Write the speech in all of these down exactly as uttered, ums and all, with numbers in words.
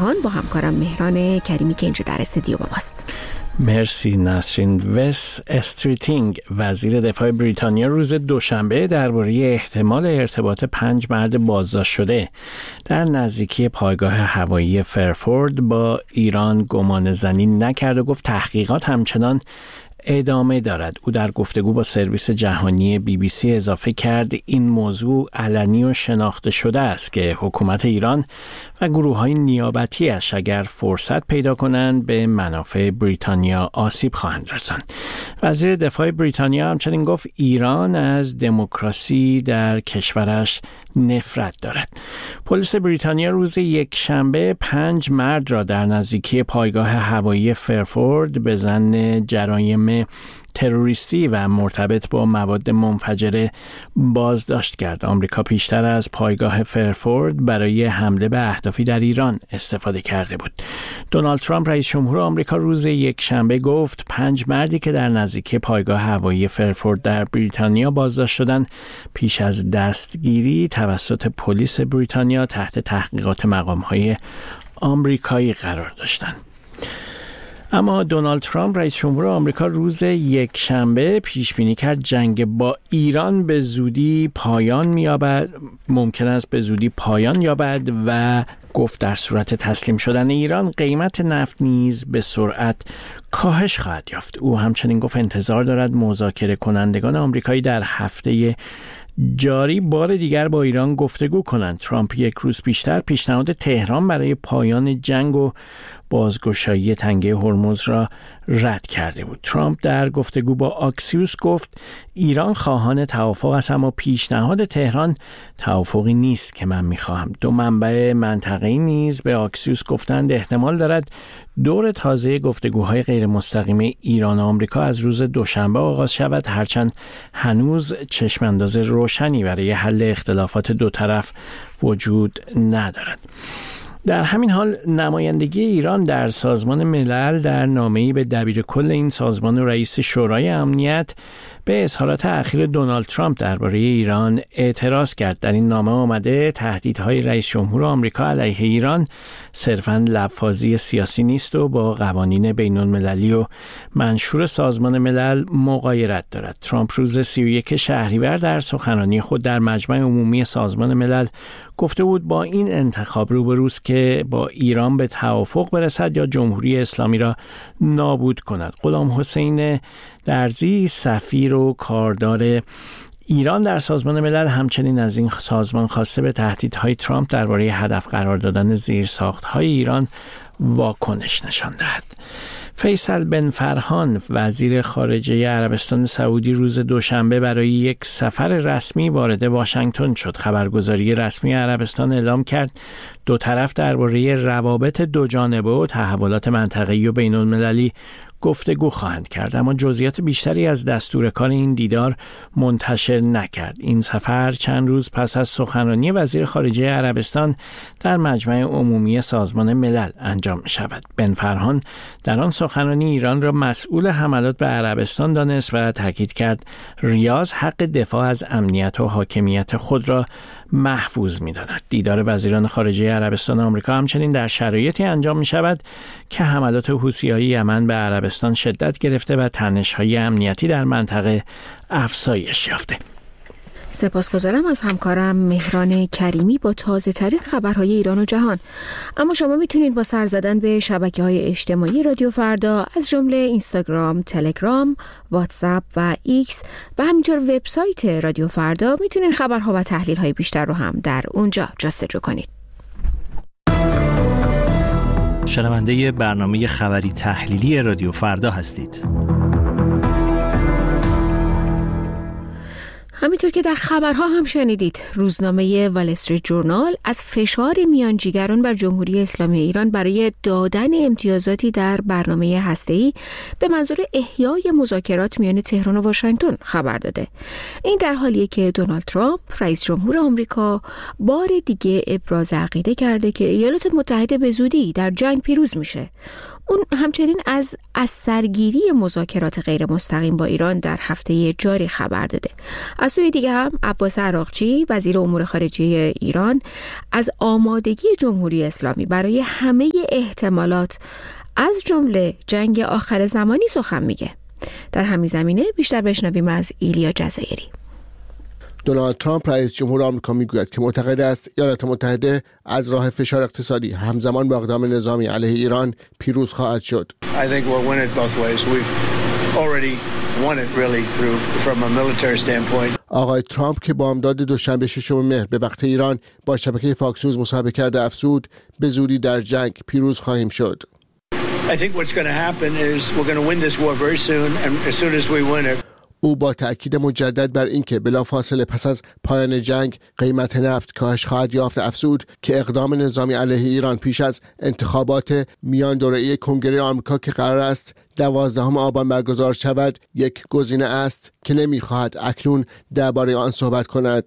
جهان با همکارم مهران کریمی که اینجا در استودیو با ماست. مرسی نسرین. وس استریتینگ وزیر دفاع بریتانیا روز دوشنبه درباره احتمال ارتباط پنج مرد بازداشت شده در نزدیکی پایگاه هوایی فرفورد با ایران گمان زنی نکرد و گفت تحقیقات همچنان ادامه دارد. او در گفتگو با سرویس جهانی بی بی سی اضافه کرد این موضوع علنی و شناخته شده است که حکومت ایران و گروه‌های نیابتی‌اش اگر فرصت پیدا کنند به منافع بریتانیا آسیب خواهند رساند. وزیر دفاع بریتانیا همچنین گفت ایران از دموکراسی در کشورش نفرت دارد. پلیس بریتانیا روز یک شنبه پنج مرد را در نزدیکی پایگاه هوایی فرفورد به ظن جرایم تروریستی و مرتبط با مواد منفجره بازداشت کرد. آمریکا پیشتر از پایگاه فرفورد برای حمله به اهدافی در ایران استفاده کرده بود. دونالد ترامپ رئیس جمهور آمریکا روز یک شنبه گفت پنج مردی که در نزدیکی پایگاه هوایی فرفورد در بریتانیا بازداشت شدند پیش از دستگیری توسط پلیس بریتانیا تحت تحقیقات مقام‌های آمریکایی قرار داشتند. اما دونالد ترامپ رئیس جمهور آمریکا روز یک شنبه پیش بینی کرد جنگ با ایران به زودی پایان می‌یابد، ممکن است به زودی پایان یابد و گفت در صورت تسلیم شدن ایران قیمت نفت نیز به سرعت کاهش خواهد یافت. او همچنین گفت انتظار دارد مذاکره کنندگان آمریکایی در هفته جاری بار دیگر با ایران گفتگو کنند. ترامپ یک روز پیشتر پیشنهاد تهران برای پایان جنگ و بازگشایی تنگه هرمز را رد کرده بود. ترامپ در گفتگو با آکسیوس گفت ایران خواهان توافق است اما پیشنهاد تهران توافقی نیست که من میخواهم. دو منبع منطقه‌ای نیز به آکسیوس گفتند احتمال دارد دور تازه گفتگوهای غیر مستقیم ایران و آمریکا از روز دوشنبه آغاز شود، هرچند هنوز چشمانداز روشنی برای حل اختلافات دو طرف وجود ندارد. در همین حال نمایندگی ایران در سازمان ملل در نامه‌ای به دبیرکل این سازمان و رئیس شورای امنیت به اظهارات اخیر دونالد ترامپ درباره ایران اعتراض کرد. در این نامه آمده تهدیدهای رئیس جمهور آمریکا علیه ایران صرفاً لفاظی سیاسی نیست و با قوانین بین‌المللی و منشور سازمان ملل مغایرت دارد. ترامپ روز سی و یک شهریور در سخنرانی خود در مجمع عمومی سازمان ملل گفته بود با این انتخاب روبروست که با ایران به توافق برسد یا جمهوری اسلامی را نابود کند. غلام حسین درزی سفیر و کاردار ایران در سازمان ملل همچنین از این سازمان خواسته به تهدیدهای ترامپ درباره هدف قرار دادن زیرساخت‌های ایران واکنش نشان دهد. فیصل بن فرحان وزیر خارجه عربستان سعودی روز دوشنبه برای یک سفر رسمی وارد واشنگتن شد. خبرگزاری رسمی عربستان اعلام کرد دو طرف درباره روابط دو جانبه و تحولات منطقه‌ای و بین‌المللی گفتگو خواهند کرد، اما جزئیات بیشتری از دستور کار این دیدار منتشر نکرد. این سفر چند روز پس از سخنرانی وزیر خارجه عربستان در مجمع عمومی سازمان ملل انجام می شود. بن فرحان در آن سخنرانی ایران را مسئول حملات به عربستان دانست و تاکید کرد ریاض حق دفاع از امنیت و حاکمیت خود را محفوظ می داند. دیدار وزیران خارجه عربستان و آمریکا همچنین در شرایطی انجام می شود که حملات حوثی‌های یمن به عربستان شدت گرفته و تنش‌های امنیتی در منطقه افزایش یافته. سپاسگزارم از همکارم مهران کریمی با تازه ترین خبرهای ایران و جهان. اما شما میتونید با سر زدن به شبکه‌های اجتماعی رادیو فردا از جمله اینستاگرام، تلگرام، واتساپ و ایکس و همینطور وبسایت رادیو فردا میتونید خبرها و تحلیل‌های بیشتر رو هم در اونجا جستجو کنید. شنونده برنامه خبری تحلیلی رادیو فردا هستید. همینطور که در خبرها هم شنیدید، روزنامه وال استریت جورنال از فشار میانجیگران بر جمهوری اسلامی ایران برای دادن امتیازاتی در برنامه هسته‌ای به منظور احیای مذاکرات میان تهران و واشنگتن خبر داده. این در حالیه که دونالد ترامپ رئیس جمهور آمریکا بار دیگه ابراز عقیده کرده که ایالات متحده به زودی در جنگ پیروز میشه. اون همچنین از از سرگیری مذاکرات غیر مستقیم با ایران در هفته جاری خبر داده. از از سوی دیگه هم عباس عراقچی وزیر امور خارجه ایران از آمادگی جمهوری اسلامی برای همه احتمالات از جمله جنگ آخر زمانی سخن میگه. در همین زمینه بیشتر بشنویم از ایلیا جزایری. دونالد ترامپ رئیس جمهور آمریکا میگوید که معتقد است ایالات متحده از راه فشار اقتصادی همزمان با اقدام نظامی علیه ایران پیروز خواهد شد. I think we'll win it both ways. We've already won it really through from a military standpoint. آقای ترامپ که بامداد دوشنبه ششم مهر به وقت ایران با شبکه فاکس نیوز مصاحبه کرده افزود به زودی در جنگ پیروز خواهیم شد. I think what's going to happen is we're going to win this war very soon and as soon as we win it. او با تأکید مجدد بر اینکه بلافاصله پس از پایان جنگ قیمت نفت کاهش خواهد یافت افزود که اقدام نظامی علیه ایران پیش از انتخابات میان دوره‌ای کنگره آمریکا که قرار است دوازدهم آبان برگزار شود یک گزینه است که نمی‌خواهد اکنون درباره آن صحبت کند.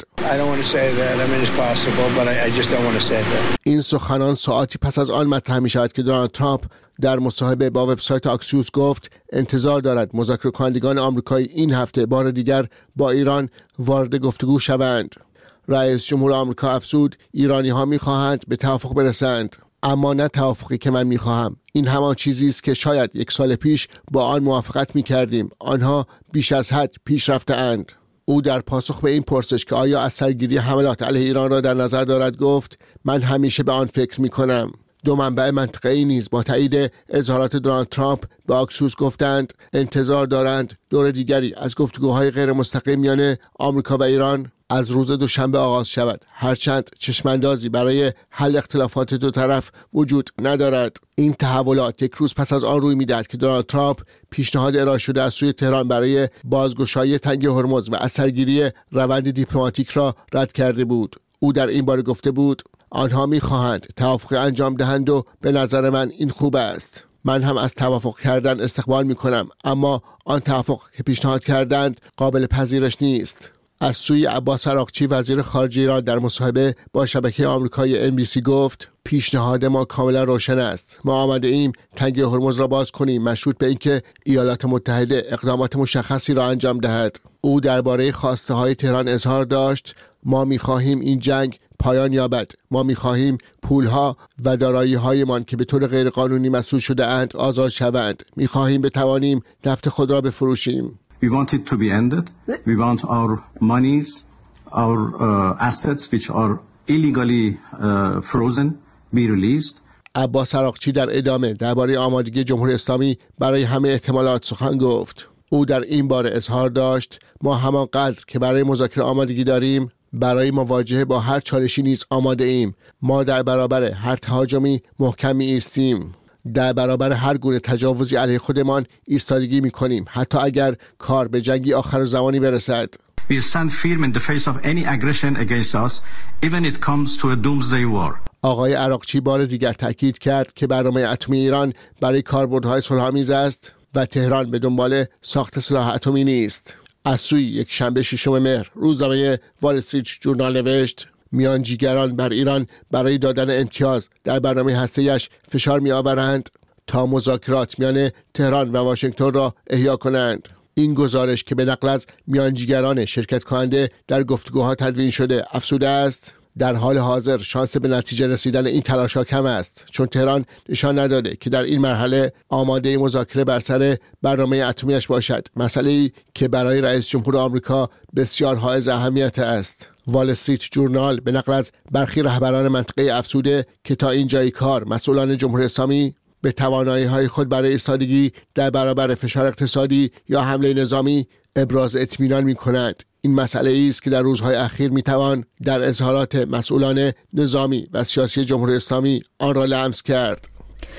این سخنان ساعتی پس از آن مطرح می‌شود که دونالد ترامپ در مصاحبه با وبسایت آکسیوس گفت انتظار دارد مذاکره کنندگان آمریکایی این هفته بار دیگر با ایران وارد گفتگو شوند. رئیس جمهور آمریکا افزود ایرانی‌ها می‌خواهند به توافق برسند، اما نه توافقی که من می‌خواهم. این همان چیزی است که شاید یک سال پیش با آن موافقت می‌کردیم. آنها بیش از حد پیش رفته‌اند. او در پاسخ به این پرسش که آیا از سرگیری حملات علیه ایران را در نظر دارد گفت من همیشه به آن فکر می‌کنم. دو منبع منطقه‌ای نیز با تایید اظهارات دونالد ترامپ به آکسیوس گفتند انتظار دارند دور دیگری از گفتگوهای غیر مستقیم میان آمریکا و ایران از روز دوشنبه آغاز شود، هرچند چشماندازی برای حل اختلافات دو طرف وجود ندارد. این تحولات یک روز پس از آن روی می‌دهد که دونالد ترامپ پیشنهاد ارائه شده از سوی تهران برای بازگشایی تنگ هرمز و اثرگیری روند دیپلماتیک را رد کرده بود. او در این باره گفته بود آنها می‌خواهند توافق انجام دهند و به نظر من این خوب است. من هم از توافق کردن استقبال می‌کنم، اما آن توافق که پیشنهاد کردند قابل پذیرش نیست. از سوی عباس عراقچی وزیر خارجه ایران در مصاحبه با شبکه آمریکایی ام بی سی گفت پیشنهاد ما کاملا روشن است. ما آمده ایم تنگ هرمز را باز کنیم مشروط به اینکه ایالات متحده اقدامات مشخصی را انجام دهد. او درباره خواسته های تهران اظهار داشت ما می‌خواهیم این جنگ پایان یابد. ما می‌خواهیم پولها و دارایی‌هایمان که به طور غیرقانونی مسئول شده اند آزاد شوند. می‌خواهیم بتوانیم نفت خود را بفروشیم. We want it to be ended. We want our monies, our uh, assets which are illegally uh, frozen be released. عباس عراقچی در ادامه درباره آمادگی جمهوری اسلامی برای همه احتمالات سخن گفت. او در این باره اظهار داشت ما همانقدر که برای مذاکره آمادگی داریم برای مواجهه با هر چالشی نیز آماده ایم. ما در برابر هر تهاجمی محکم ایستیم. در برابر هر گونه تجاوزی علیه خودمان ایستادگی می‌کنیم، حتی اگر کار به جنگی آخر زمانی برسد. We stand firm in the face of any aggression against us, even it comes to a doomsday war. آقای عراقچی بار دیگر تاکید کرد که برنامه اتمی ایران برای کاربردهای صلح‌آمیز است و تهران به دنبال ساخت سلاح اتمی نیست. از سوی یک شنبه ششم مهر روزنامه وال استریت ژورنال نوشت میانجیگران بر ایران برای دادن امتیاز در برنامه هسته‌ایش فشار می‌آورند تا مذاکرات میان تهران و واشنگتن را احیا کنند. این گزارش که به نقل از میانجیگران شرکت کننده در گفتگوها تدوین شده افزوده است در حال حاضر شانس به نتیجه رسیدن این تلاش‌ها کم است، چون تهران نشان نداده که در این مرحله آماده مذاکره بر سر برنامه اتمیش باشد، مسئله‌ای که برای رئیس جمهور آمریکا بسیار حائز اهمیت است. وال استریت ژورنال به نقل از برخی رهبران منطقه افزوده که تا اینجای کار مسئولان جمهوری اسلامی به توانایی‌های خود برای ایستادگی در برابر فشار اقتصادی یا حمله نظامی ابراز اطمینان می‌کنند. این مسئله است که در روزهای اخیر می‌توان در اظهارات مسئولان نظامی و سیاسی جمهوری اسلامی آن را لمس کرد.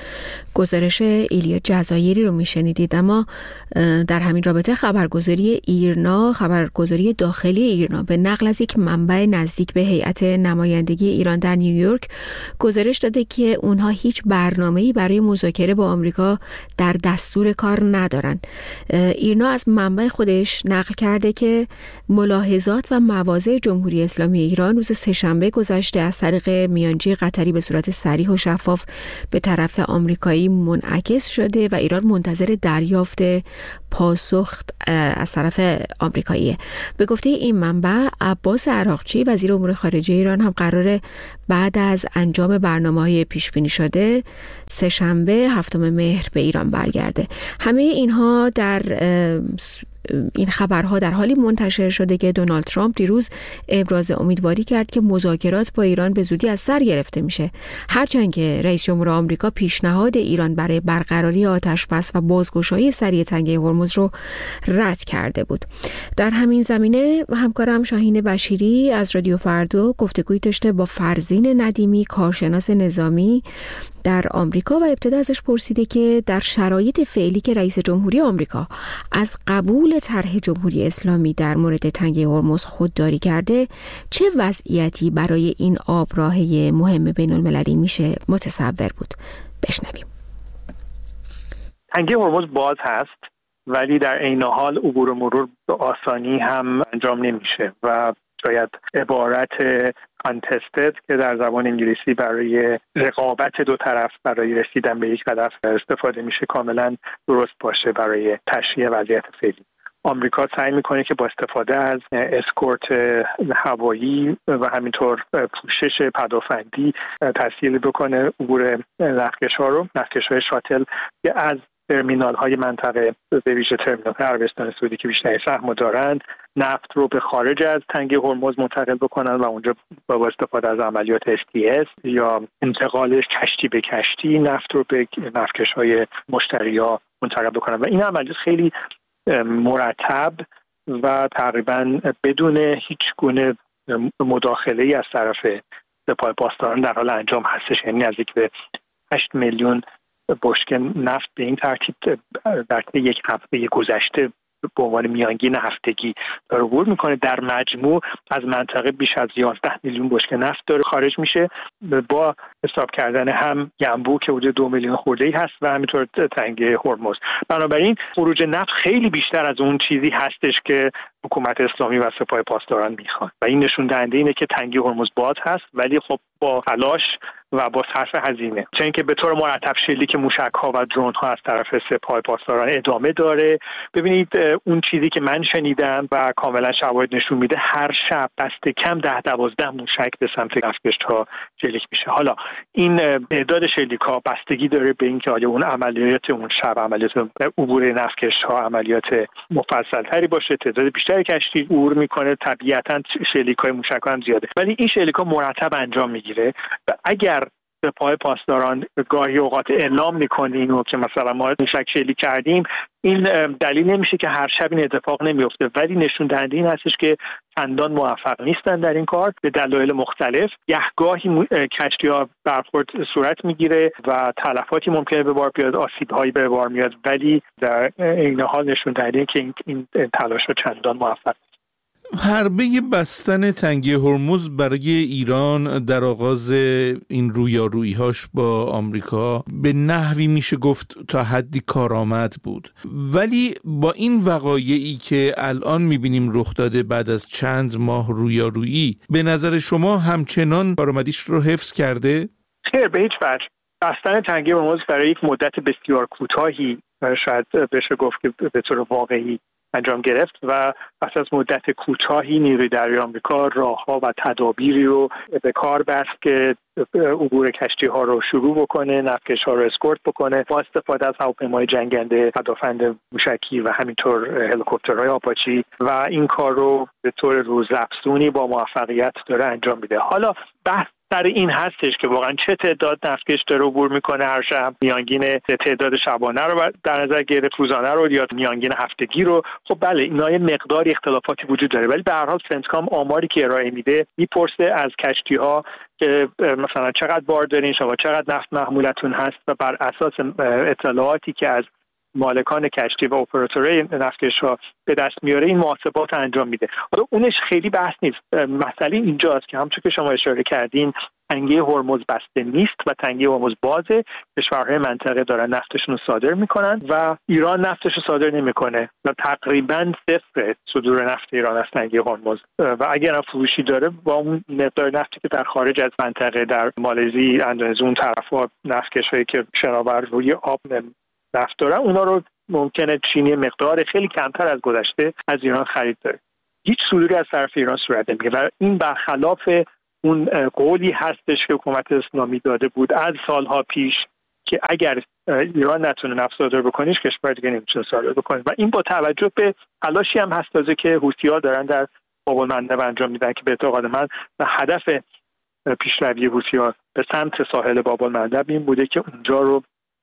گزارش ایلیا جزایری رو میشنیدید. اما در همین رابطه خبرگزاری ایرنا، خبرگزاری داخلی ایرنا به نقل از یک منبع نزدیک به هیئت نمایندگی ایران در نیویورک گزارش داده که اونها هیچ برنامه‌ای برای مذاکره با آمریکا در دستور کار ندارند. ایرنا از منبع خودش نقل کرده که ملاحظات و مواضع جمهوری اسلامی ایران روز سه‌شنبه گذشته از طریق میانجی قطری به صورت صریح و شفاف به طرف آمریکایی آمریکایی منعکس شده و ایران منتظر دریافت پاسخ از طرف آمریکاییه. به گفته این منبع، عباس عراقچی وزیر امور خارجه ایران هم قراره بعد از انجام برنامه‌های پیش بینی شده سه‌شنبه هفتم مهر به ایران برگرده. همه اینها در این خبرها در حالی منتشر شده که دونالد ترامپ دیروز ابراز امیدواری کرد که مذاکرات با ایران به زودی از سر گرفته میشه، هرچند که رئیس جمهور آمریکا پیشنهاد ایران برای برقراری آتش‌بس و بازگشایی سریع تنگه هرمز رو رد کرده بود. در همین زمینه همکارم شاهین بشیری از رادیو فردا گفتگویی داشته با فرزین ندیمی، کارشناس نظامی در آمریکا، و ابتدا ازش پرسیده که در شرایط فعلی که رئیس جمهوری آمریکا از قبول طرح جمهوری اسلامی در مورد تنگه هرمز خودداری کرده، چه وضعیتی برای این آبراهه مهم بین المللی میشه متصور بود؟ بشنویم. تنگه هرمز باز هست، ولی در عین حال عبور و مرور به آسانی هم انجام نمیشه و شاید عبارت contested که در زبان انگلیسی برای رقابت دو طرف برای رسیدن به یک هدف استفاده میشه کاملا درست باشه برای تشریح وضعیت فعلی. آمریکا سعی میکنه که با استفاده از اسکورت هوایی و همینطور پوشش پدافندی تسهیل بکنه عبور نفتکش‌ها رو، نفتکش‌های شاتل که از ترمینال های منطقه به ویژه ترمینال عربستان سعودی که بیشتر سهم دارند نفت رو به خارج از تنگه هرمز منتقل بکنن و اونجا با استفاده از عملیات اس تی اس یا انتقال کشتی به کشتی نفت رو به نفتکش های مشتری‌ها منتقل بکنن و این عملیات خیلی مرتب و تقریبا بدون هیچ گونه مداخله‌ای از طرف سپاه پاسداران در حال انجام هستش. یعنی نزدیک به هشت میلیون بشکه نفت به این ترتیب در یک هفته گذشته به عنوان میانگین هفتگی داره عبور میکنه. در مجموع از منطقه بیش از یازده میلیون بشکه نفت داره خارج میشه، با حساب کردن هم ینبوع که حدود دو میلیون خورده‌ای هست و همینطور تنگه هرمز. بنابراین خروج نفت خیلی بیشتر از اون چیزی هستش که حکومت اسلامی و سپاه پاسداران میخوان و این نشون دهنده اینه که تنگه هرمز باز هست، ولی خب با تلاش و با صرف هزینه، چون اینکه به طور مرتب شلیک موشک‌ها و درون‌ها از طرف سپاه پاسداران ادامه داره. ببینید اون چیزی که من شنیدم و کاملا شواهد نشون میده هر شب دست کم ده دوازده موشک به سمت نفتکش‌ها شلیک میشه. حالا این تعداد شلیک‌ها بستگی داره به اینکه آیا اون عملیات اون شب عملیات عبور نفتکش‌ها عملیات مفصل‌تری باشه، تعداد بیشتری کشتی عبور میکنه، طبیعتاً شلیک‌های موشک‌ها هم زیاده، ولی این شلیک‌ها مرتب انجام میگیره و اگر سپاه پاسداران گاهی اوقات اعلام میکنیم و که مثلا ما موشک شلیک کردیم، این دلیل نمیشه که هر شب این اتفاق نمیفته، ولی نشون دهنده این هستش که چندان موفق نیستن در این کار به دلایل مختلف. گاهی کشتی‌ها برخورد صورت میگیره و تلفاتی ممکنه به بار بیاد، آسیب‌هایی به بار میاد، ولی در این حال نشون دهنده که این تلاش‌ها چندان موفق حربه بستن تنگه هرمز برای ایران در آغاز این رویارویی‌هاش با آمریکا به نحوی میشه گفت تا حدی کارآمد بود، ولی با این وقایعی که الان میبینیم رخ داده بعد از چند ماه رویارویی، به نظر شما همچنان کارآمدیش رو حفظ کرده؟ خیر، به هیچ وجه. بستن تنگه هرمز برای یک مدت بسیار کوتاهی شاید بشه گفت که به طور واقعی انجام گرفت و پس از مدت کوتاهی نیروی دریایی آمریکا راهها و تدابیری رو به کار بست که عبور کشتی ها رو شروع بکنه، نفتکش ها رو اسکورت بکنه با استفاده از هواپیمای جنگنده، پدافند موشکی و همینطور هلیکوپترهای آپاچی و این کار رو به طور روزافزونی با موفقیت داره انجام میده. حالا بحث در این هستش که واقعا چه تعداد نفتکش داره عبور میکنه هر شب، میانگین تعداد شبانه رو در نظر گرفت، روزانه رو یا میانگین هفتگی رو. خب بله، اینا یه مقداری اختلافاتی وجود داره، ولی به هر حال سنتکام آماری که ارائه میده میپرسه از کشتی ها که مثلا چقدر بار دارین شما، چقدر نفت محمولتون هست و بر اساس اطلاعاتی که از مالکان کشتی و اپراتورهای نفتکش‌ها به دست میاره این محاسبات انجام میده. حالا اونش خیلی بحث نیست. مسئله اینجاست که همونطور که شما اشاره کردین تنگه هرمز بسته نیست و تنگه هرمز بازه. کشورهای منطقه دارن نفتشون رو صادر میکنن و ایران نفتش رو صادر نمیکنه و تقریبا صفر صدور نفت ایران از تنگه هرمز و اگر هم فروشی داره با اون مقدار نفتی که در خارج از منطقه در مالزی، اندونزی، اون طرفا نفت کشوری که شناور روی آب نفت دارن، اونا رو ممکنه چینی مقدار خیلی کمتر از گذشته از ایران خرید داره. هیچ صدوری از طرف ایران صورت نمیگیره و این برخلاف اون قولی هستش که حکومت اسلامی داده بود از سالها پیش که اگر ایران نتونه نفت صادر بکنه کشور دیگه نمیتونه صادر بکنه و این با توجه به تلاشی هم هست تازه که حوثی‌ها دارن در باب المندب انجام میدن که به اعتقاد من هدف پیشروی حوثی‌ها به سمت ساحل باب المندب این بوده که اونجا رو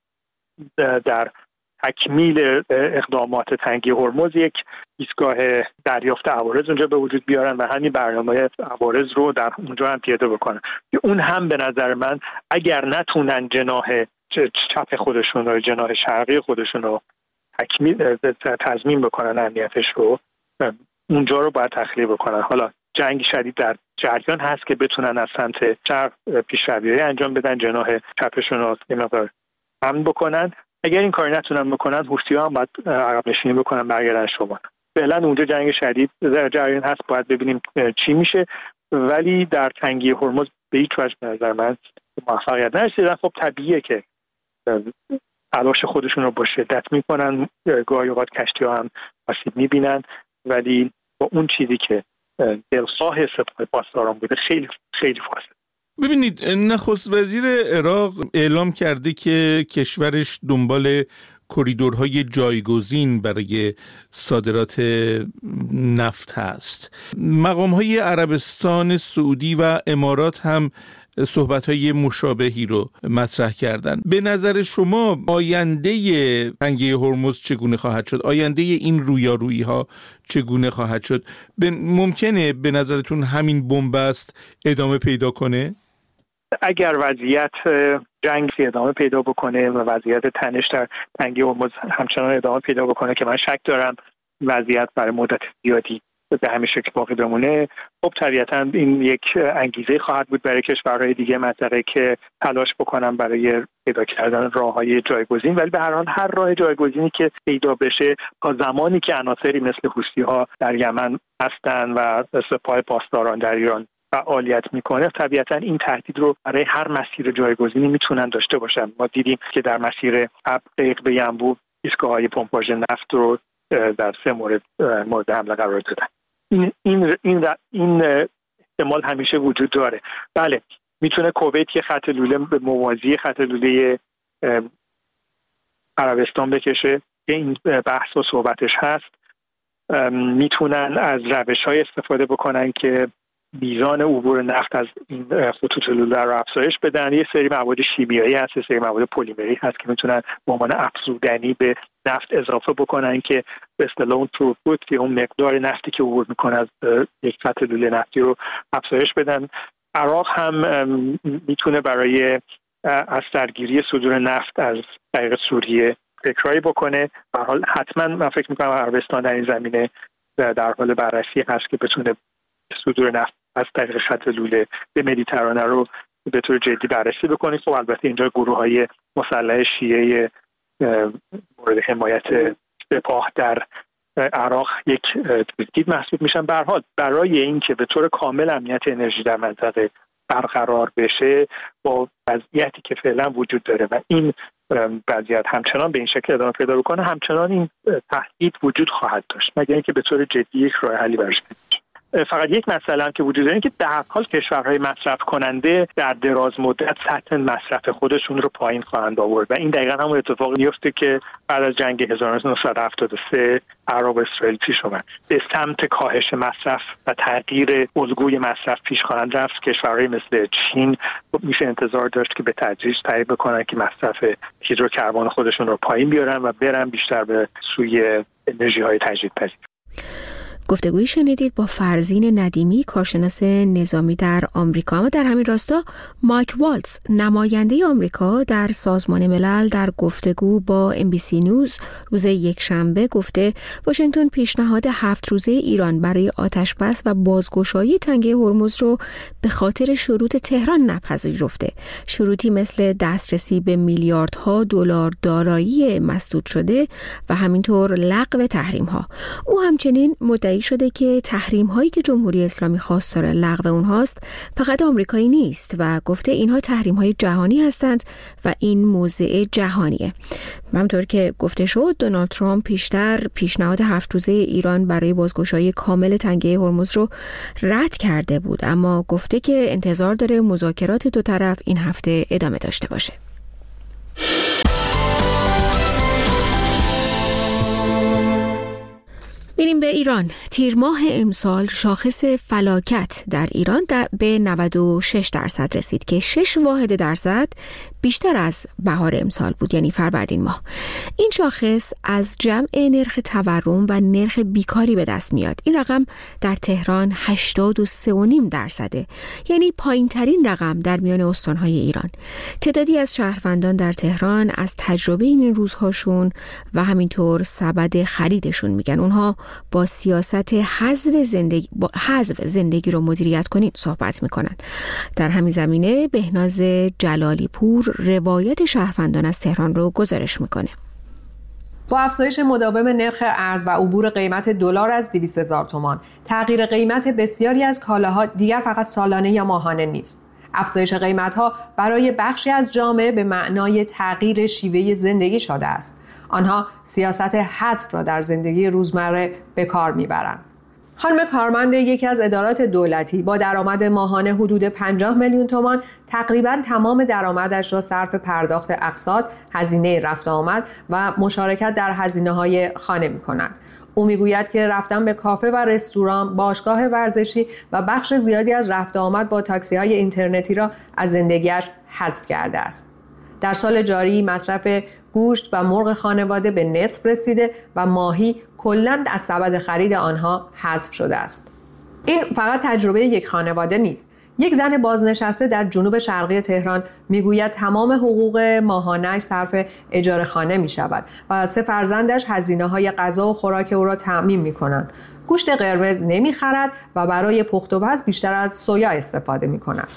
در تکمیل اقدامات تنگی هرمز یک ایستگاه دریافت عوارض اونجا به وجود بیارن و همین برنامه عوارض رو در اونجا هم پیاده بکنن. اون هم به نظر من اگر نتونن جناح چپ خودشون رو، جناح شرقی خودشون رو تکمیل تضمین بکنن امنیتش رو، اونجا رو باید تخلیه بکنن. حالا جنگ شدید در جریان هست که بتونن از سمت شرق پیشروی‌های انجام بدن، جناح چپشون رو یه مقدار امن بکنن. اگر این کاری نتونن بکنن حوثی‌ها هم باید عقب نشینی بکنن، برگردن شمال. فعلا اونجا جنگ شدید در جریان هست، باید ببینیم چی میشه، ولی در تنگه هرمز به هیچ وجه به نظر من موفقیت نرسیدن. خب طبیعیه که تلاش خودشون رو با شدت میکنن، گاهی اوقات کشتی‌ها هم آسیب میبینن، ولی با اون چیزی که دلخواه سپاه پاسداران بوده خیلی خیلی فاصله. ببینید، نخست وزیر عراق اعلام کرده که کشورش دنبال کریدورهای جایگزین برای صادرات نفت هست. مقام‌های عربستان سعودی و امارات هم صحبت‌های مشابهی رو مطرح کردن. به نظر شما آینده تنگه هرمز چگونه خواهد شد؟ آینده این رویارویی‌ها چگونه خواهد شد؟ ممکنه به نظرتون همین بنبست ادامه پیدا کنه؟ اگر وضعیت جنگ ادامه پیدا بکنه و وضعیت تنش در تنگه هرمز همچنان ادامه پیدا بکنه که من شک دارم وضعیت برای مدت زیادی به همین شکل باقی بمونه، خب طبیعتاً این یک انگیزه خواهد بود برای کشورهای دیگه منطقه که تلاش بکنن برای پیدا کردن راههای جایگزین. ولی به هر حال هر راه جایگزینی که پیدا بشه تا زمانی که عناصری مثل حوثی‌ها در یمن هستن و سپاه پاسداران در ایران فعالیت میکنه، طبیعتاً این تهدید رو برای هر مسیر جایگزینی میتونن داشته باشن. ما دیدیم که در مسیر ابق به ینبوع ایستگاه‌های پمپاژ نفت رو در سه مورد مورد حمله قرار دادن. این این این این احتمال همیشه وجود داره. بله، میتونه کویت که خط لوله به موازی خط لوله عربستان بکشه که این بحث و صحبتش هست. میتونن از روش‌های استفاده بکنن که میزان عبور نفت از این خطوط لوله رو افزایش بدن. یه سری مواد شیمیایی هست، یه سری مواد پلیمری هست که میتونن به عنوان افزودنی به نفت اضافه بکنن که به اصطلاح اون تروپوت که اون مقدار نفتی که عبور میکنه از یک خط لوله نفتی رو افزایش بدن. عراق هم میتونه برای از سرگیری صدور نفت از طریق سوریه فکرایی بکنه. به هر حال حتما من فکر میکنم عربستان در این زمینه در حال بررسی هست که بتونه صدور نفت از طریق خط لوله به مدیترانه رو به طور جدی بررسی بکنید. خب البته اینجا گروه‌های مسلح شیعه مورد حمایت سپاه در عراق یک تهدید محسوب میشن. به هر حال برای اینکه به طور کامل امنیت انرژی در منطقه برقرار بشه با وضعیتی که فعلا وجود داره و این وضعیت همچنان به این شکل ادامه پیدا بکنه، همچنان این تهدید وجود خواهد داشت مگر اینکه به طور جدی یک راه حلی براش پیدا بشه. فقط یک مسئله هم که وجود داره که در هر حال کشورهای مصرف کننده در دراز مدت سطح مصرف خودشون رو پایین خواهند آورد و این دقیقاً همون اتفاقی میفته که بعد از جنگ هزار و نهصد و هفتاد و سه عراق و اسرائیل پیش اومد. به سمت کاهش مصرف و تغییر الگوی مصرف پیش خواهند رفت. کشورهای مثل چین میشه انتظار داشت که به تدریج سعی بکنن که مصرف هیدروکربن خودشون رو پایین بیارن و برن بیشتر به سوی انرژی‌های تجدیدپذیر. گفتگویی شنیدید با فرزین ندیمی، کارشناس نظامی در آمریکا. اما در همین راستا مایک والتز، نماینده آمریکا در سازمان ملل، در گفتگو با ام بی سی نیوز روز یکشنبه گفته واشنگتن پیشنهاد هفت روزه ایران برای آتشبس و بازگشایی تنگه هرمز رو به خاطر شروط تهران نپذیرفته. شروطی مثل دسترسی به میلیاردها دلار دارایی مسدود شده و همینطور لغو تحریم ها. او همچنین مدعی شده که تحریم هایی که جمهوری اسلامی خواستار لغو اونهاست فقط آمریکایی نیست و گفته اینها تحریم های جهانی هستند و این موضع جهانیه. همونطور که گفته شد دونالد ترامپ پیشتر پیشنهاد هفت روزه ایران برای بازگشایی کامل تنگه هرمز رو رد کرده بود، اما گفته که انتظار داره مذاکرات دو طرف این هفته ادامه داشته باشه. میریم به ایران. تیر ماه امسال شاخص فلاکت در ایران در به نود و شش درصد رسید که شش واحد درصد بیشتر از بهار امسال بود، یعنی فروردین ماه. این شاخص از جمع نرخ تورم و نرخ بیکاری به دست میاد. این رقم در تهران هشتاد و سه و نیم درصده، یعنی پایین ترین رقم در میان استانهای ایران. تعدادی از شهروندان در تهران از تجربه این روزهاشون و همینطور سبد خریدشون میگن. اونها با سیاست حذف زندگی با حذف زندگی رو مدیریت کنین صحبت میکنن. در همین زمینه بهناز جلالی پور روایت شهروندان از تهران رو گزارش میکنه. با افزایش مداوم نرخ ارز و عبور قیمت دلار از دویست هزار تومان، تغییر قیمت بسیاری از کالاها دیگر فقط سالانه یا ماهانه نیست. افزایش قیمت‌ها برای بخشی از جامعه به معنای تغییر شیوه زندگی شده است. آنها سیاست حذف را در زندگی روزمره به کار میبرند. خانم کارمند یکی از ادارات دولتی با درآمد ماهانه حدود پنجاه میلیون تومان تقریباً تمام درآمدش را صرف پرداخت اقساط، هزینه رفت آمد و مشارکت در هزینه‌های خانه می‌کند. او میگوید که رفتن به کافه و رستوران، باشگاه ورزشی و بخش زیادی از رفت آمد با تاکسی‌های اینترنتی را از زندگیش حذف کرده است. در سال جاری مصرف گوشت و مرغ خانواده به نصف رسیده و ماهی کلاً از سبد خرید آنها حذف شده است. این فقط تجربه یک خانواده نیست. یک زن بازنشسته در جنوب شرقی تهران میگوید تمام حقوق ماهانه‌اش صرف اجاره خانه می شود و سه فرزندش هزینه‌های غذا و خوراک او را تأمین می‌کنند. گوشت قرمز نمی‌خرد و برای پخت و پز بیشتر از سویا استفاده می‌کند.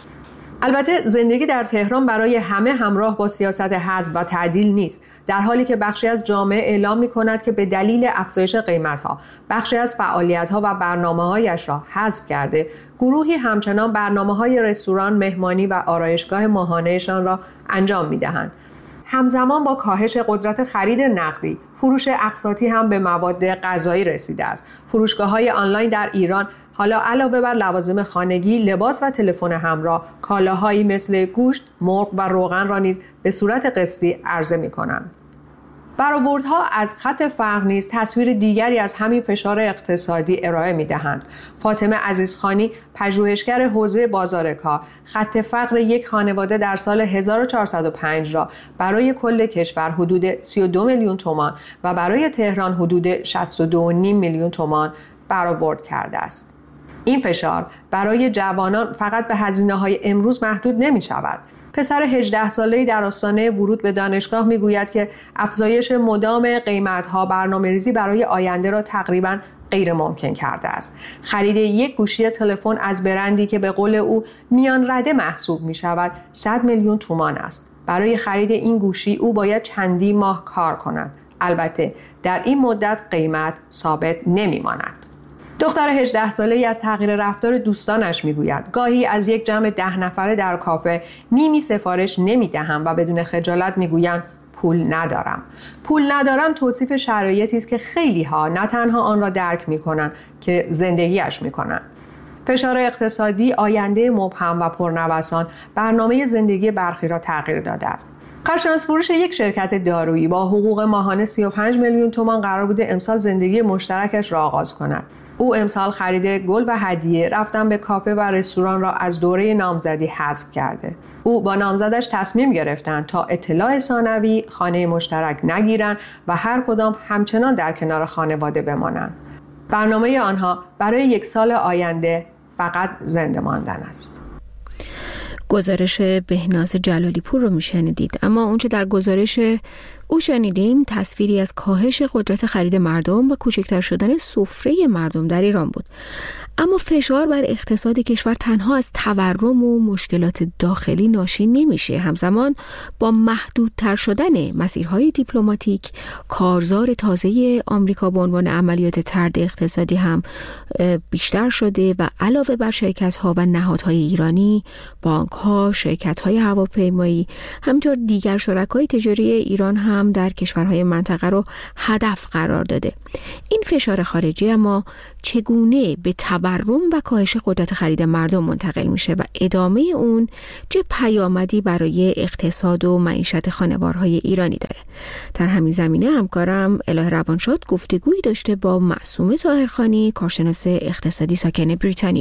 البته زندگی در تهران برای همه همراه با سیاست حذف و تعدیل نیست، در حالی که بخشی از جامعه اعلام می‌کند که به دلیل افزایش قیمت‌ها بخشی از فعالیت‌ها و برنامه‌هایش را حذف کرده. گروهی همچنان برنامه‌های رستوران، مهمانی و آرایشگاه ماهانه‌شان را انجام می‌دهند. همزمان با کاهش قدرت خرید نقدی، فروش اقساطی هم به مواد غذایی رسیده است. فروشگاه‌های آنلاین در ایران حالا علاوه بر لوازم خانگی، لباس و تلفن همراه، کالاهایی مثل گوشت، مرغ و روغن را نیز به صورت قسطی عرضه می‌کنند. برآوردها از خط فقر نیز تصویر دیگری از همین فشار اقتصادی ارائه می‌دهند. فاطمه عزیزخانی، پژوهشگر حوزه بازار کار، خط فقر یک خانواده در سال هزار و چهارصد و پنج را برای کل کشور حدود سی و دو میلیون تومان و برای تهران حدود شصت و دو و نیم میلیون تومان برآورد کرده است. این فشار برای جوانان فقط به هزینه‌های امروز محدود نمی‌شود. پسر هجده ساله‌ای در آستانه ورود به دانشگاه میگوید که افزایش مدام قیمت‌ها برنامه‌ریزی برای آینده را تقریباً غیر ممکن کرده است. خرید یک گوشی تلفن از برندی که به قول او میان رده محسوب می‌شود صد میلیون تومان است. برای خرید این گوشی او باید چندی ماه کار کند. البته در این مدت قیمت ثابت نمی‌ماند. دختر هجده ساله‌ای از تغییر رفتار دوستانش میگوید گاهی از یک جمع ده نفره در کافه نیمی سفارش نمیدهم و بدون خجالت میگویند پول ندارم. پول ندارم توصیف شرایطی است که خیلی ها نه تنها آن را درک میکنند که زندگیش میکنند. فشار اقتصادی، آینده مبهم و پرنوسان برنامه زندگی برخی را تغییر داده است. کارشناس فروش یک شرکت دارویی با حقوق ماهانه سی و پنج میلیون تومان قرار بوده امسال زندگی مشترکش را آغاز کند. او امسال خرید گل و هدیه، رفتن به کافه و رستوران را از دوره نامزدی حذف کرده. او با نامزدش تصمیم گرفتند تا اطلاع ثانوی خانه مشترک نگیرند و هر کدام همچنان در کنار خانواده بمانند. برنامه آنها برای یک سال آینده فقط زنده ماندن است. گزارش بهناز جلالی پور رو میشنیدید. اما اونچه در گزارش او شنیدیم تصویری از کاهش قدرت خرید مردم و کوچکتر شدن سفره مردم در ایران بود. اما فشار بر اقتصاد کشور تنها از تورم و مشکلات داخلی ناشی نمیشه. همزمان با محدودتر شدن مسیرهای دیپلماتیک، کارزار تازه آمریکا به عنوان عملیات طرد اقتصادی هم بیشتر شده و علاوه بر شرکت‌ها و نهادهای ایرانی، بانک‌ها، شرکت‌های هواپیمایی، همینطور دیگر شرکای تجاری ایران هم در کشورهای منطقه رو هدف قرار داده. این فشار خارجی اما چگونه به تورم و کاهش قدرت خرید مردم منتقل میشه و ادامه اون چه پیامدی برای اقتصاد و معیشت خانوارهای ایرانی داره؟ در همین زمینه همکارم الهه روانشاد گفتگویی داشته با معصومه طاهرخانی، کارشناس اقتصادی ساکن بریتانیا.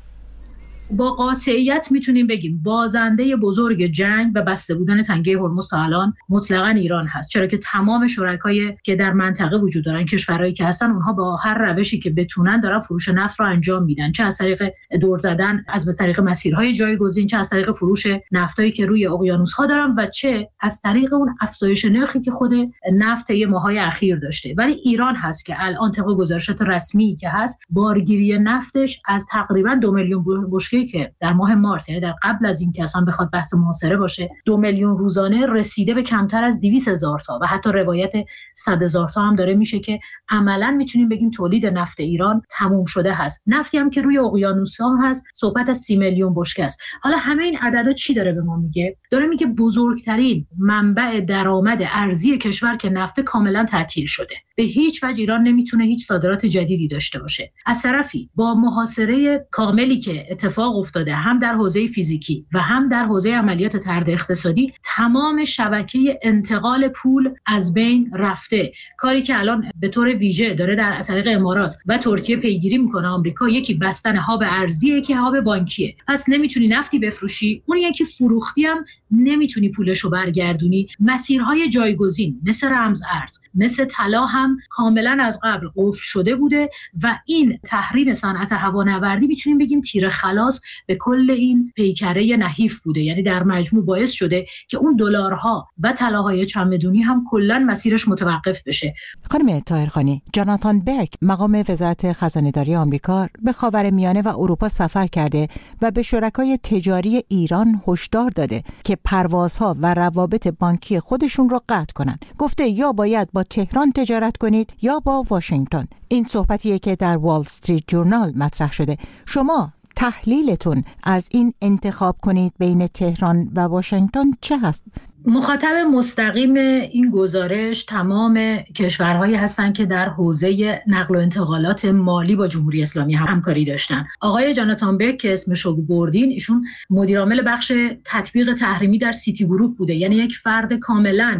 با قاطعیت میتونیم بگیم بازنده بزرگ جنگ و بسته بودن تنگه هرمز تا الان مطلقاً ایران هست، چرا که تمام شرکایی که در منطقه وجود دارن، کشورهایی که هستن، اونها با هر روشی که بتونن دارن فروش نفت رو انجام میدن، چه از طریق دور زدن از به طریق مسیرهای جایگزین، چه از طریق فروش نفتایی که روی اقیانوس‌ها دارن و چه از طریق اون افزایش نرخی که خود نفت یه ماهای اخیر داشته. ولی ایران هست که الان طبق گزارشات رسمی که هست بارگیری نفتش از تقریباً دو میلیون بشکه که در ماه مارس، یعنی در قبل از اینکه اصلا بخواد بحث محاصره باشه، دو میلیون روزانه رسیده به کمتر از دویست هزار تا و حتی روایت صد هزار تا هم داره میشه که عملاً میتونیم بگیم تولید نفت ایران تموم شده هست. نفتی هم که روی اقیانوس‌ها هست صحبت از سی میلیون بشکه است. حالا همه این عددا چی داره به ما میگه؟ داره میگه بزرگترین منبع درآمد ارزی کشور که نفت کاملاً تعطیل شده. به هیچ وجه ایران نمیتونه هیچ صادرات جدیدی داشته باشه. از طرفی با محاصره کاملی که اتفاق افتاده هم در حوزه فیزیکی و هم در حوزه عملیات طرد اقتصادی، تمام شبکه انتقال پول از بین رفته. کاری که الان به طور ویژه داره در طریق امارات و ترکیه پیگیری میکنه آمریکا، یکی بستن هاب ارزیه که هاب بانکیه. پس نمیتونی نفتی بفروشی، اون یکی فروختی هم نمیتونی پولشو برگردونی. مسیرهای جایگزین مثل رمز ارز، مثل طلا هم کاملا از قبل قفل شده بوده و این تحریم صنعت هوانوردی میتونیم بگیم تیر خلاص به کل این پیکره نحیف بوده. یعنی در مجموع باعث شده که اون دلارها و طلاهای چمدونی هم کلا مسیرش متوقف بشه. خانم طاهرخانی، جاناتان برگ مقام وزارت خزانه‌داری آمریکا به خاورمیانه و اروپا سفر کرده و به شرکای تجاری ایران هشدار داده که پروازها و روابط بانکی خودشون رو قطع کنن. گفته یا باید با تهران تجارت کنید یا با واشنگتن. این صحبتیه که در وال استریت جورنال مطرح شده. شما تحلیلتون از این انتخاب کنید بین تهران و واشنگتن چه هست؟ مخاطب مستقیم این گزارش تمام کشورهایی هستن که در حوزه نقل و انتقالات مالی با جمهوری اسلامی هم همکاری داشتن. آقای جاناتان برگ که اسمشو بردین، ایشون مدیر عامل بخش تطبیق تحریمی در سیتی گروپ بوده، یعنی یک فرد کاملا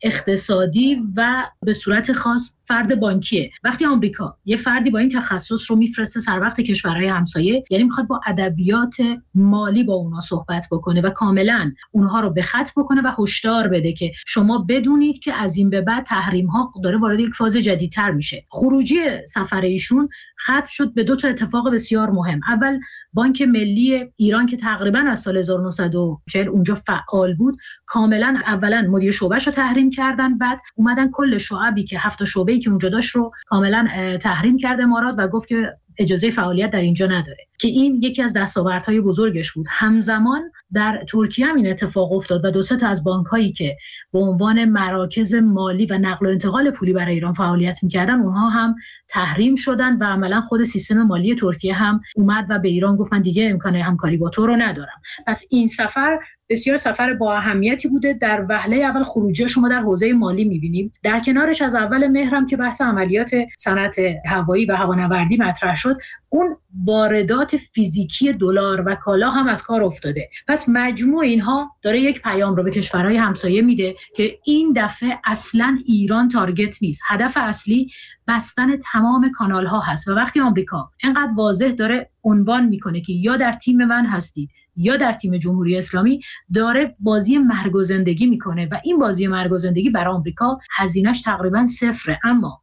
اقتصادی و به صورت خاص فرد بانکیه. وقتی آمریکا یه فردی با این تخصص رو میفرسته سر وقت کشورهای همسایه، یعنی میخواد با ادبیات مالی با اونها صحبت بکنه و کاملا اونها رو به خط بکنه و هشدار بده که شما بدونید که از این به بعد تحریم ها داره وارد یک فاز جدیدتر میشه. خروجی سفر ایشون ختم شد به دو تا اتفاق بسیار مهم. اول بانک ملی ایران که تقریبا از سال هزار و نهصد و چهل اونجا فعال بود، کاملا اولا مدیر شعبهش رو تحریم کردن، بعد اومدن کل شعبی که هفت شعبه‌ای که اونجا داشت رو کاملا تحریم کرد امارات و گفت که اجازه فعالیت در اینجا نداره، که این یکی از دستاوردهای بزرگش بود. همزمان در ترکیه هم این اتفاق افتاد و دو سه تا از بانک‌هایی که به عنوان مراکز مالی و نقل و انتقال پولی برای ایران فعالیت می‌کردن، اونها هم تحریم شدن و عملاً خود سیستم مالی ترکیه هم اومد و به ایران گفت من دیگه امکان همکاری با تو رو ندارم. پس این سفر بسیار سفر با اهمیتی بوده. در وهله اول خروجی شما در حوزه مالی می‌بینیم. در کنارش از اول مهر هم که بحث عملیات صنعت هوایی و هوانوردی مطرح شد، اون واردات فیزیکی دلار و کالا هم از کار افتاده. پس مجموع اینها داره یک پیام رو به کشورهای همسایه میده که این دفعه اصلاً ایران تارگت نیست. هدف اصلی بستن تمام کانال ها هست و وقتی آمریکا اینقدر واضح داره عنوان میکنه که یا در تیم من هستید یا در تیم جمهوری اسلامی، داره بازی مرگ و زندگی میکنه و این بازی مرگ و زندگی برای آمریکا هزینه‌اش تقریبا صفره. اما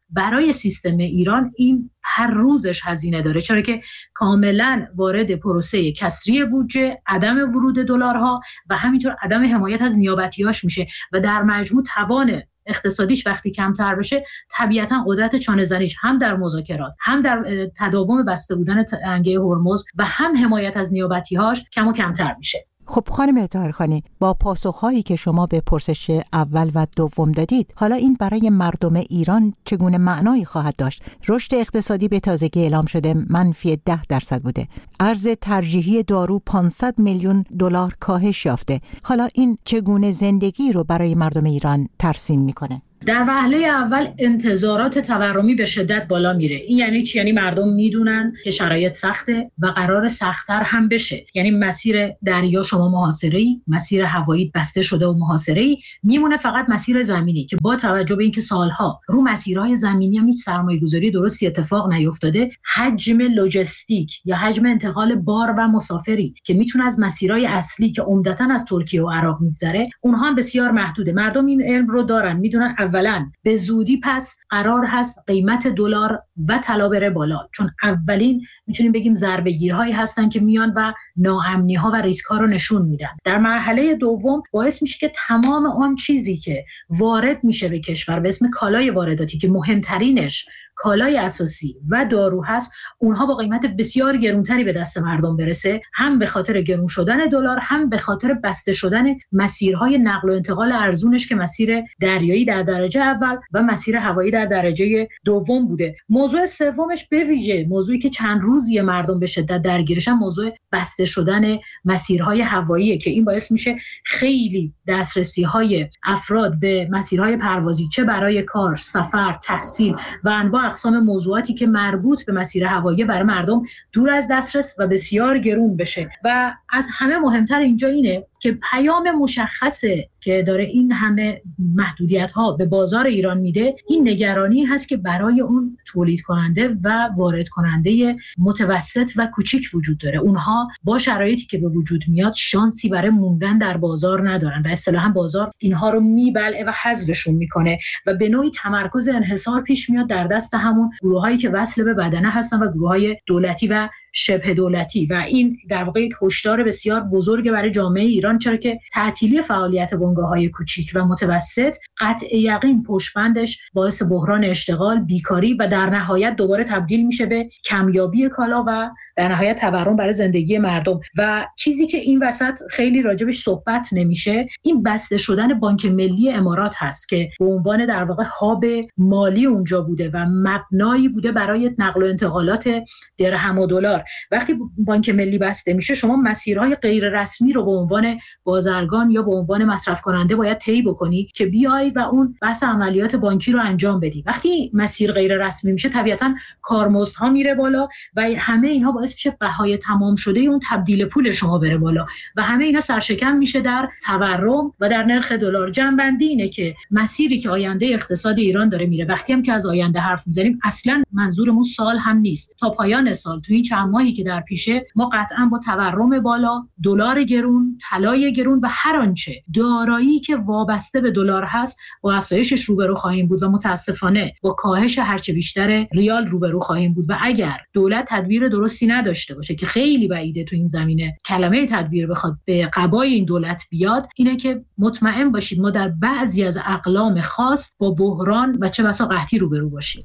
برای سیستم ایران این هر روزش هزینه داره، چرا که کاملا وارد پروسه کسری بودجه، عدم ورود دلارها و همینطور عدم حمایت از نیابتیاش میشه و در مجموع توان اقتصادیش وقتی کمتر بشه طبیعتا قدرت چانه زنیش هم در مذاکرات، هم در تداوم بسته بودن تنگه هرمز و هم حمایت از نیابتی‌هاش کم و کمتر میشه. خب خانم طاهرخانی، با پاسخهایی که شما به پرسش اول و دوم دادید، حالا این برای مردم ایران چگونه معنایی خواهد داشت؟ رشد اقتصادی به تازگی اعلام شده منفی ده درصد بوده. ارز ترجیحی دارو پانصد میلیون دلار کاهش یافته. حالا این چگونه زندگی رو برای مردم ایران ترسیم میکنه؟ در وهله اول انتظارات تورمی به شدت بالا میره. این یعنی چی؟ یعنی مردم میدونن که شرایط سخته و قرار سخت‌تر هم بشه. یعنی مسیر دریا شما محاصره‌ای، مسیر هوایی بسته شده و محاصره‌ای، میمونه فقط مسیر زمینی که با توجه به اینکه سالها رو مسیرهای زمینی هم هیچ سرمایه‌گذاری درستی اتفاق نیفتاده، حجم لوجستیک یا حجم انتقال بار و مسافری که میتونه از مسیرهای اصلی که عمدتاً از ترکیه و عراق میگذره، اونها هم بسیار محدوده. مردم این علم رو دارن، میدونن اولا به زودی پس قرار هست قیمت دلار و طلا بره بالا، چون اولین میتونیم بگیم ضربه‌گیرهایی هستن که میان و ناامنی‌ها و ریسک‌ها رو نشون میدن. در مرحله دوم باعث میشه که تمام آن چیزی که وارد میشه به کشور به اسم کالای وارداتی که مهمترینش کالای اساسی و دارو هست، اونها با قیمت بسیار گرانتری به دست مردم برسه، هم به خاطر گران شدن دلار، هم به خاطر بسته شدن مسیرهای نقل و انتقال ارزونش که مسیر دریایی در درجه اول و مسیر هوایی در درجه دوم بوده. موضوع سومش به ویژه موضوعی که چند روزی مردم به شدت درگیرشن، موضوع بسته شدن مسیرهای هواییه که این باعث میشه خیلی دسترسی‌های افراد به مسیرهای پروازی، چه برای کار، سفر، تحصیل و انواع اقسام موضوعاتی که مربوط به مسیر هوایی برای مردم دور از دسترس و بسیار گرون بشه. و از همه مهمتر اینجا اینه که پیام مشخصه که داره این همه محدودیت ها به بازار ایران میده، این نگرانی هست که برای اون تولید کننده و وارد کننده متوسط و کوچیک وجود داره. اونها با شرایطی که به وجود میاد شانسی برای موندن در بازار ندارن و اصطلاحاً بازار اینها رو میبلعه و حذفشون میکنه و به نوعی تمرکز انحصار پیش میاد در دست همون گروهایی که وصل به بدنه هستن و گروههای دولتی و شبه دولتی. و این در واقع یک هشدار بسیار بزرگ برای جامعه ایران، چرا که تعطیلی فعالیت بنگاه‌های کوچیک و متوسط قطع یقین پشتبندش باعث بحران اشتغال، بیکاری و در نهایت دوباره تبدیل میشه به کمیابی کالا و در نهایت تورم برای زندگی مردم. و چیزی که این وسط خیلی راجبش صحبت نمیشه، این بسته شدن بانک ملی امارات هست که به عنوان در واقع هاب مالی اونجا بوده و مبنایی بوده برای نقل و انتقالات درهم و دلار. وقتی بانک ملی بسته میشه، شما مسیرهای غیر رسمی رو به عنوان بازرگان یا به عنوان مصرف کننده باید طی بکنی که بیای و اون بحث عملیات بانکی رو انجام بدی. وقتی مسیر غیر رسمی میشه، طبیعتاً کارمزدها میره بالا و همه اینها باعث میشه بهای تمام شده اون تبدیل پول شما بره بالا و همه اینا سرشکم میشه در تورم و در نرخ دلار. جنبندی اینه که مسیری که آینده اقتصاد ایران داره میره، وقتی هم که از آینده حرف میزنیم اصلا منظورمون سال هم نیست، تا پایان سال، تو این چند ماهی که در پیشه، ما قطعا با تورم بالا، دلار گرون، طلای گرون و هر آنچه دارایی که وابسته به دلار هست با افزایشش روبرو خواهیم بود و متاسفانه با کاهش هرچه بیشتر ریال روبرو خواهیم بود. و اگر دولت تدبیر درستی نداشته باشه که خیلی بعیده تو این زمینه کلمه تدبیر بخواد به قبای این دولت بیاد، اینه که مطمئن باشید ما در بعضی از اقلام خاص با بحران و چه بسا قحطی روبرو باشیم.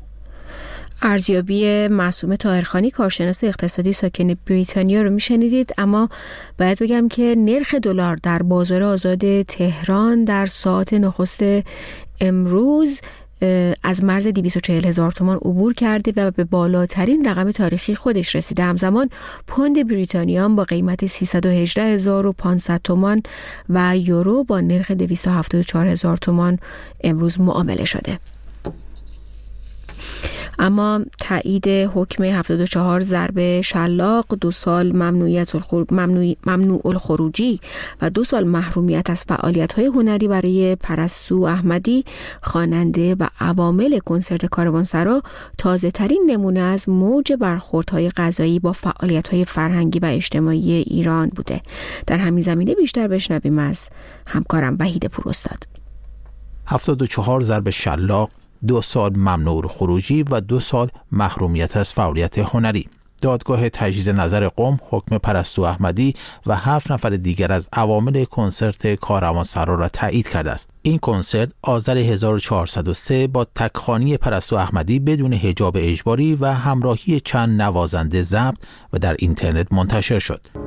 ارزیابی معصومه طاهرخانی، کارشناس اقتصادی ساکن بریتانیا رو میشنیدید. اما باید بگم که نرخ دلار در بازار آزاد تهران در ساعت نخست امروز از مرز دویست و چهل هزار تومان عبور کرده و به بالاترین رقم تاریخی خودش رسیده. همزمان پوند بریتانیا با قیمت سیصد و هجده هزار و پانصد تومان و یورو با نرخ دویست و هفتاد و چهار هزار تومان امروز معامله شده. اما تایید حکم هفتاد و چهار ضرب شلاق، دو سال ممنوعیت الخروج ممنوع ممنوع الخروجی و دو سال محرومیت از فعالیت‌های هنری برای پرستو احمدی، خواننده و عوامل کنسرت کاروانسرا، تازه‌ترین نمونه از موج برخوردهای قضایی با فعالیت‌های فرهنگی و اجتماعی ایران بوده. در همین زمینه بیشتر بشنویم از همکارم وحید پوراستاد. هفتاد و چهار ضرب شلاق، دو سال ممنوع خروجی و دو سال محرومیت از فعالیت هنری. دادگاه تجدید نظر قم حکم پرستو احمدی و هفت نفر دیگر از عوامل کنسرت کاروانسرا را تایید کرده است. این کنسرت آذر هزار و چهارصد و سه با تکخوانی پرستو احمدی بدون حجاب اجباری و همراهی چند نوازنده ضبط و در اینترنت منتشر شد.